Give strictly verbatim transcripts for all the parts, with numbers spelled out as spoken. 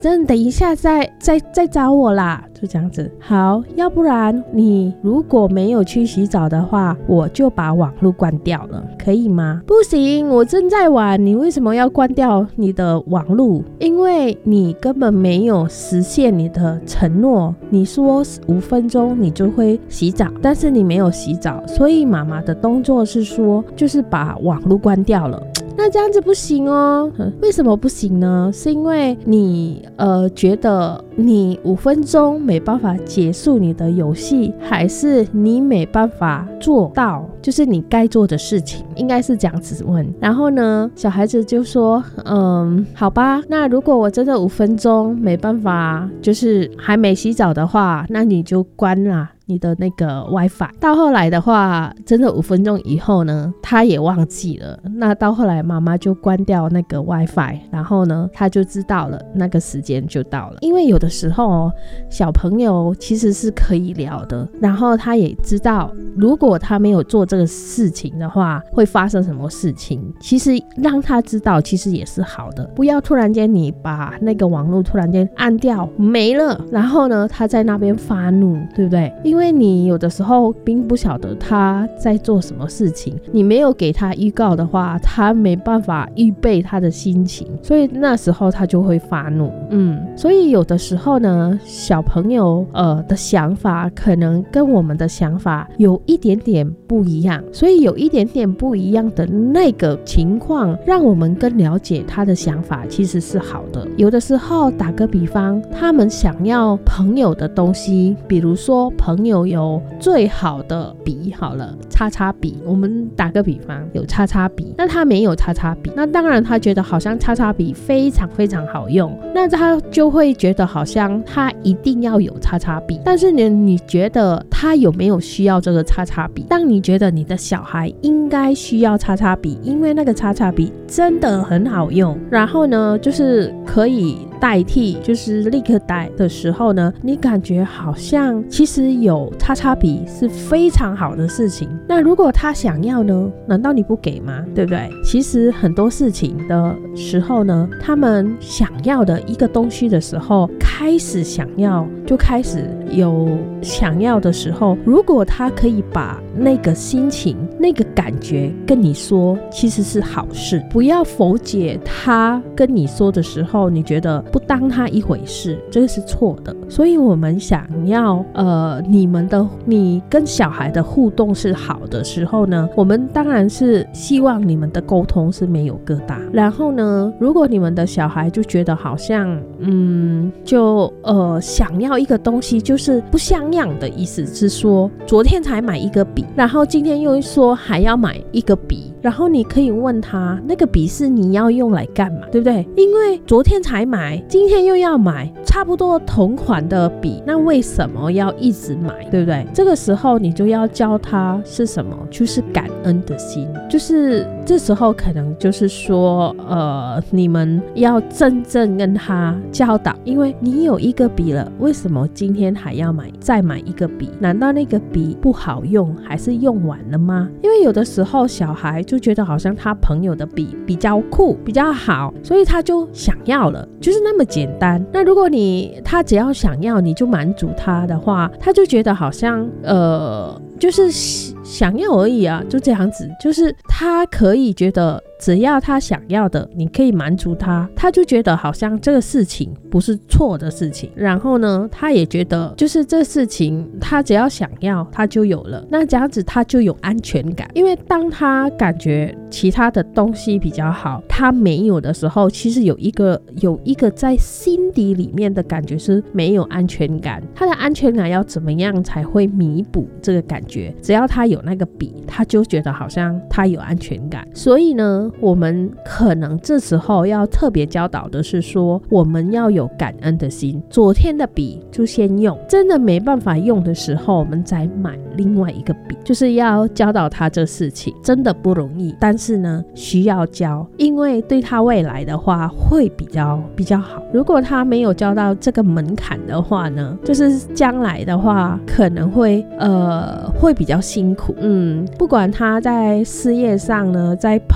真的等一下再再再找我啦，就这样子。好，要不然你如果没有去洗澡的话，我就把网络关掉了，可以吗？不行，我正在玩，你为什么要关掉你的网络？因为你根本没有实现你的承诺，你说五分钟你就会洗澡，但是你没有洗澡，所以妈妈的动作是说就是把网络关掉了。那这样子不行哦，为什么不行呢？是因为你呃觉得你五分钟没办法结束你的游戏，还是你没办法做到就是你该做的事情？应该是这样子问。然后呢，小孩子就说嗯，好吧，那如果我真的五分钟没办法就是还没洗澡的话，那你就关啦你的那个 WiFi。 到后来的话，真的五分钟以后呢，他也忘记了。那到后来妈妈就关掉那个 WiFi， 然后呢他就知道了那个时间就到了。因为有的时候、哦、小朋友其实是可以聊的，然后他也知道如果他没有做这个事情的话会发生什么事情，其实让他知道其实也是好的。不要突然间你把那个网络突然间按掉没了，然后呢他在那边发怒，对不对？因为你有的时候并不晓得他在做什么事情，你没有给他预告的话，他没办法预备他的心情，所以那时候他就会发怒。嗯，所以有的时候呢，小朋友呃的想法可能跟我们的想法有一点点不一样，所以有一点点不一样的那个情况，让我们更了解他的想法其实是好的。有的时候打个比方，他们想要朋友的东西，比如说朋友有最好的笔，好了，叉叉笔，我们打个比方，有叉叉笔，那他没有叉叉笔，那当然他觉得好像叉叉笔非常非常好用，那他就会觉得好像他一定要有叉叉笔。但是 你, 你觉得他有没有需要这个叉叉笔？当你觉得你的小孩应该需要叉叉笔，因为那个叉叉笔真的很好用，然后呢就是可以代替，就是立刻带的时候呢，你感觉好像其实有叉叉笔是非常好的事情。那如果他想要呢，难道你不给吗？对不对？其实很多事情的时候呢，他们想要的一个东西的时候，开始想要就开始有想要的时候，如果他可以把那个心情那个感觉跟你说，其实是好事。不要否解他跟你说的时候你觉得不当他一回事，这个是错的。所以我们想要呃，你们的你跟小孩的互动是好的时候呢，我们当然是希望你们的沟通是没有疙瘩。然后呢，如果你们的小孩就觉得好像嗯，就呃想要一个东西就是不像样的，意思是说昨天才买一个笔，然后今天又说还要买一个笔，然后你可以问他那个笔是你要用来干嘛，对不对？因为昨天才买，今天又要买差不多同款的笔，那为什么要一直买，对不对？这个时候你就要教他是什么，就是感恩的心。就是这时候可能就是说呃，你们要真正跟他教导，因为你有一个笔了，为什么今天还要买再买一个笔？难道那个笔不好用，还是用完了吗？因为有的时候小孩就觉得好像他朋友的笔比较酷比较好，所以他就想要了，就是那么简单。那如果你他只要想要你就满足他的话，他就觉得好像呃就是想要而已啊，就这样子。就是他可以觉得只要他想要的你可以满足他，他就觉得好像这个事情不是错的事情。然后呢他也觉得就是这事情他只要想要他就有了，那这样子他就有安全感。因为当他感觉其他的东西比较好他没有的时候，其实有一个有一个在心底里面的感觉是没有安全感。他的安全感要怎么样才会弥补这个感觉？只要他有那个笔，他就觉得好像他有安全感。所以呢我们可能这时候要特别教导的是说，我们要有感恩的心。昨天的笔就先用，真的没办法用的时候我们再买另外一个笔。就是要教导他这事情真的不容易，但是呢需要教，因为对他未来的话会比较比较好。如果他没有教到这个门槛的话呢，就是将来的话可能会呃会比较辛苦。嗯，不管他在事业上呢，在朋友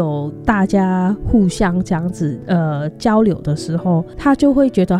有大家互相这样子呃交流的时候，他就会觉得